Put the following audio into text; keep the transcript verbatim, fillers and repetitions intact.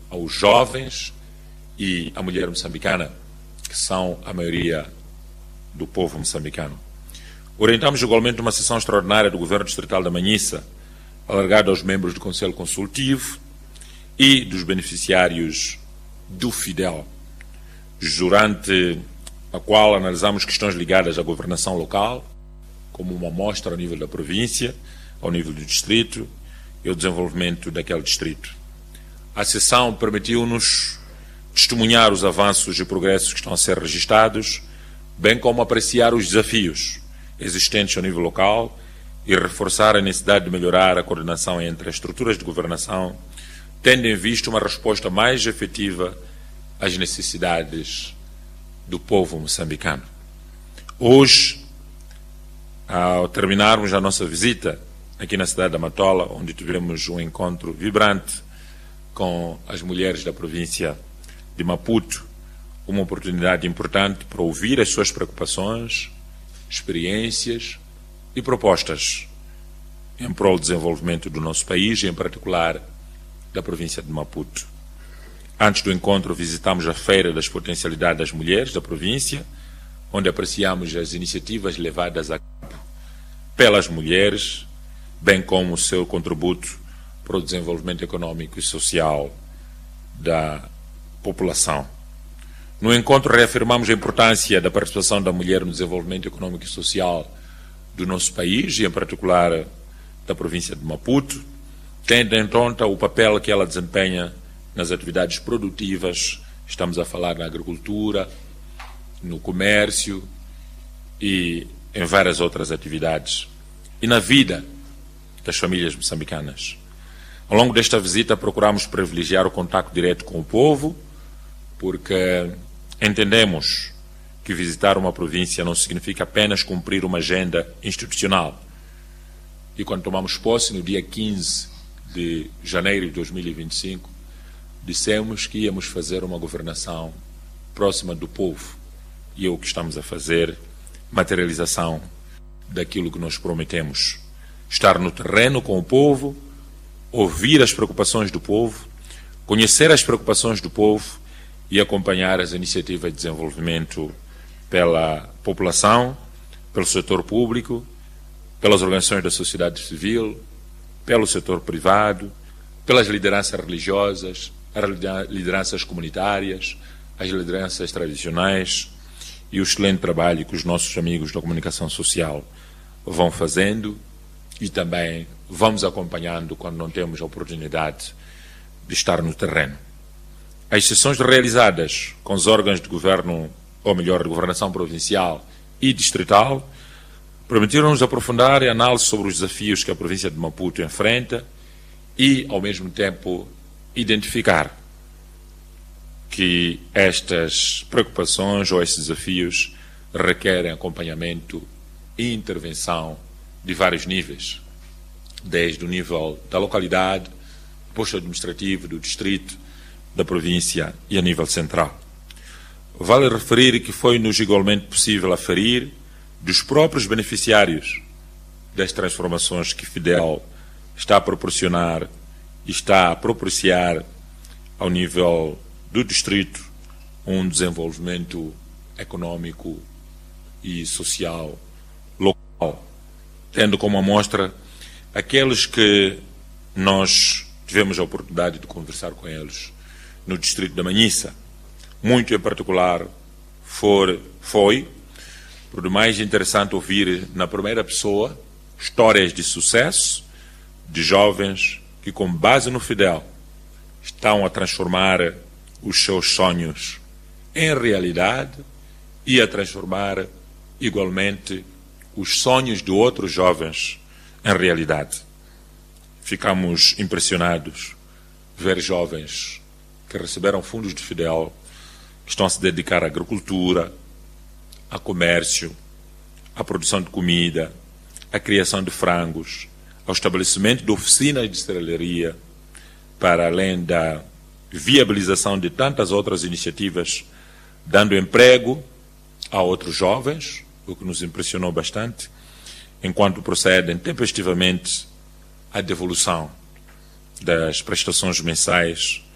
aos jovens e à mulher moçambicana, que são a maioria do povo moçambicano. Orientamos igualmente uma sessão extraordinária do Governo Distrital da Manhissa, alargada aos membros do Conselho Consultivo e dos beneficiários do Fidel, durante a qual analisamos questões ligadas à governação local, como uma amostra ao nível da província, ao nível do distrito e ao desenvolvimento daquele distrito. A sessão permitiu-nos testemunhar os avanços e progressos que estão a ser registados, bem como apreciar os desafios existentes ao nível local e reforçar a necessidade de melhorar a coordenação entre as estruturas de governação, tendo em vista uma resposta mais efetiva às necessidades do povo moçambicano. Hoje, ao terminarmos a nossa visita aqui na cidade da Matola, onde tivemos um encontro vibrante com as mulheres da província de Maputo, uma oportunidade importante para ouvir as suas preocupações, experiências e propostas em prol do desenvolvimento do nosso país e, em particular, da província de Maputo. Antes do encontro, visitamos a Feira das Potencialidades das Mulheres da província, onde apreciamos as iniciativas levadas a cabo pelas mulheres, bem como o seu contributo para o desenvolvimento econômico e social da população. No encontro, reafirmamos a importância da participação da mulher no desenvolvimento econômico e social do nosso país, e em particular da província de Maputo, tendo em conta o papel que ela desempenha nas atividades produtivas. Estamos a falar na agricultura, no comércio e em várias outras atividades, e na vida das famílias moçambicanas. Ao longo desta visita, procuramos privilegiar o contato direto com o povo, porque entendemos que visitar uma província não significa apenas cumprir uma agenda institucional. E quando tomamos posse, no dia quinze de janeiro de dois mil e vinte e cinco, dissemos que íamos fazer uma governação próxima do povo. E é o que estamos a fazer, materialização daquilo que nós prometemos. Estar no terreno com o povo, ouvir as preocupações do povo, conhecer as preocupações do povo e acompanhar as iniciativas de desenvolvimento pela população, pelo setor público, pelas organizações da sociedade civil, pelo setor privado, pelas lideranças religiosas, as lideranças comunitárias, as lideranças tradicionais e o excelente trabalho que os nossos amigos da comunicação social vão fazendo e também vamos acompanhando quando não temos a oportunidade de estar no terreno. As sessões realizadas com os órgãos de governo, ou melhor, de governação provincial e distrital, permitiram-nos aprofundar a análise sobre os desafios que a província de Maputo enfrenta e, ao mesmo tempo, identificar que estas preocupações ou estes desafios requerem acompanhamento e intervenção de vários níveis, desde o nível da localidade, do posto administrativo, do distrito, da província e a nível central. Vale referir que foi-nos igualmente possível aferir dos próprios beneficiários das transformações que Fidel está a proporcionar e está a propiciar ao nível do distrito um desenvolvimento econômico e social local, tendo como amostra aqueles que nós tivemos a oportunidade de conversar com eles no distrito da Manhissa. Muito em particular for, foi, por demais interessante ouvir na primeira pessoa histórias de sucesso de jovens que, com base no Fidel, estão a transformar os seus sonhos em realidade e a transformar igualmente os sonhos de outros jovens em realidade. Ficamos impressionados ver jovens que receberam fundos de Fidel, que estão a se dedicar à agricultura, a comércio, à produção de comida, à criação de frangos, ao estabelecimento de oficinas de serralheria, para além da viabilização de tantas outras iniciativas, dando emprego a outros jovens, o que nos impressionou bastante, enquanto procedem tempestivamente à devolução das prestações mensais